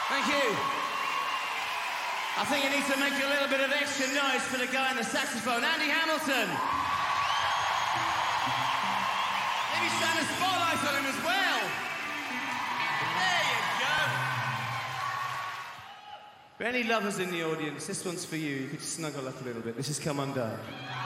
Thank you. I think you need to make a little bit of extra noise for the guy on the saxophone, Andy Hamilton. Maybe shine a spotlight on him as well. There you go. For any lovers in the audience, this one's for you. You could snuggle up a little bit. This is Come Undone.